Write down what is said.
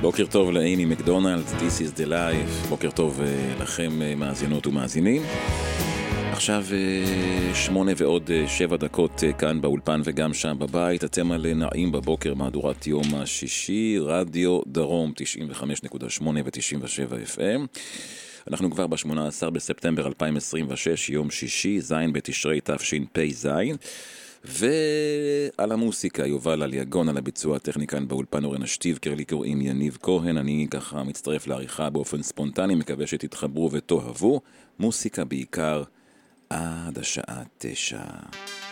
בוקר טוב לאימי מקדונלד, This is the life. בוקר טוב לכם מאזינות ומאזינים. עכשיו 8:07 כאן באולפן וגם שם בבית. אתם על נעים בבוקר, מהדורת יום השישי, רדיו דרום 95.8 ו-97 FM. אנחנו כבר ב-18 בספטמבר 2026, יום שישי, זין בתשרי תשפ"ז. ועל המוסיקה יובל אליגון, על הביצוע הטכני כאן באולפן אורן השטיבקר, לי קוראים יניב כהן. אני ככה מצטרף לעריכה באופן ספונטני, מקווה שתתחברו ותאהבו. מוסיקה בעיקר עד השעה 9.